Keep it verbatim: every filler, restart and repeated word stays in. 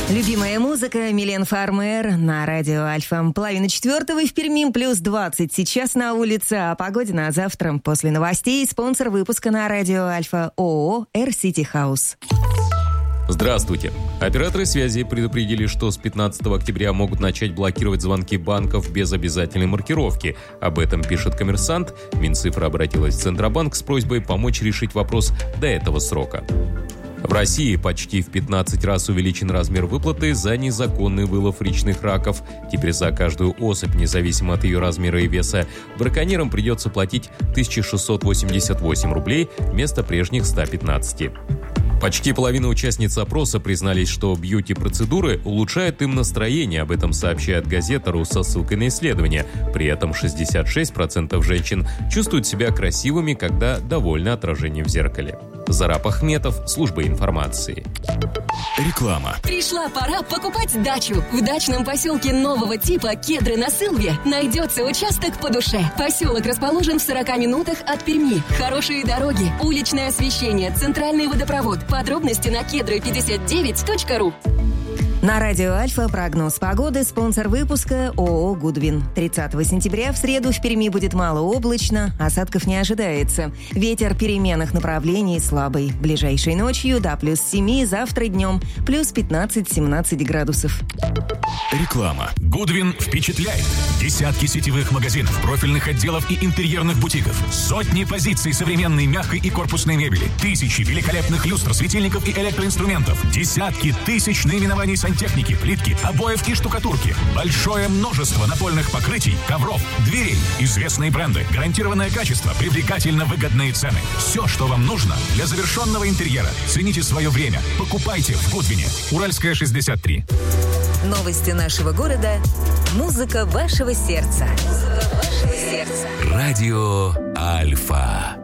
Любимая музыка, Милен Фармер на радио Альфа. Половина четвертого и в Перми плюс двадцать. Сейчас на улице, о погоде на завтра. После новостей спонсор выпуска на радио Альфа ООО «Эр-Сити Хаус». Здравствуйте. Операторы связи предупредили, что с пятнадцатого октября могут начать блокировать звонки банков без обязательной маркировки. Об этом пишет «Коммерсант». Минцифра обратилась в Центробанк с просьбой помочь решить вопрос до этого срока. В России почти в пятнадцать раз увеличен размер выплаты за незаконный вылов речных раков. Теперь за каждую особь, независимо от ее размера и веса, браконьерам придется платить тысяча шестьсот восемьдесят восемь рублей вместо прежних ста пятнадцати. Почти половина участниц опроса признались, что бьюти-процедуры улучшают им настроение. Об этом сообщает газета «Ру» со ссылкой на исследование. При этом шестьдесят шесть процентов женщин чувствуют себя красивыми, когда довольны отражением в зеркале. Зараб Ахметов, служба информации. Реклама. Пришла пора покупать дачу. В дачном поселке нового типа «Кедры на Сылве» найдется участок по душе. Поселок расположен в сорока минутах от Перми. Хорошие дороги, уличное освещение, центральный водопровод. Подробности на кедры пятьдесят девять точка ру. На радио Альфа прогноз погоды, спонсор выпуска ООО «Гудвин». тридцатого сентября в среду в Перми будет малооблачно, осадков не ожидается. Ветер переменных направлений слабый. Ближайшей ночью до плюс семи, завтра днем плюс пятнадцать-семнадцать градусов. Реклама. «Гудвин» впечатляет. Десятки сетевых магазинов, профильных отделов и интерьерных бутиков. Сотни позиций современной мягкой и корпусной мебели. Тысячи великолепных люстр, светильников и электроинструментов. Десятки тысяч наименований сантехники, плитки, обоев и штукатурки. Большое множество напольных покрытий, ковров, дверей. Известные бренды, гарантированное качество, привлекательно выгодные цены. Все, что вам нужно для завершенного интерьера. Цените свое время. Покупайте в «Гудвине». Уральская, шестьдесят три. Новости нашего города. Музыка вашего сердца. Музыка вашего сердца. Радио Альфа.